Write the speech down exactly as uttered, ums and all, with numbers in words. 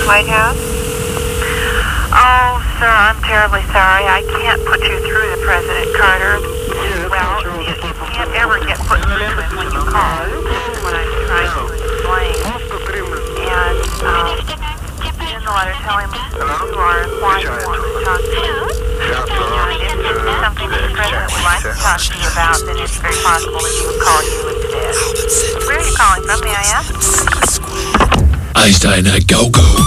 White House? Oh, sir, I'm terribly sorry. I can't put you through to President Carter. Well, you, you can't ever get put through to him when you call. This is what I'm trying to explain. And um, in the letter, tell him who you are and why you want to talk to him. And if this is something that the President would like to talk to you about, then it's very possible that he would call you instead. Where are you calling from, may I ask? Einstein, go, go.